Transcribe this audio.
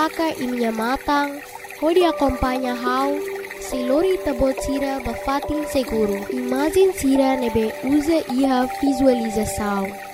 saka iminha matang, hodi acompanha how, se lori tabot sira bafatin seguro. Imagem sira nebe usa iha visualização.